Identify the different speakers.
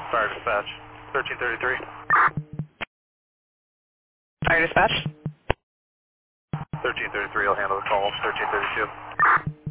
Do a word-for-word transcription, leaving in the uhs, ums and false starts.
Speaker 1: Fire dispatch, thirteen thirty-three.
Speaker 2: Fire dispatch.
Speaker 1: thirteen thirty-three will handle the call, thirteen thirty-two.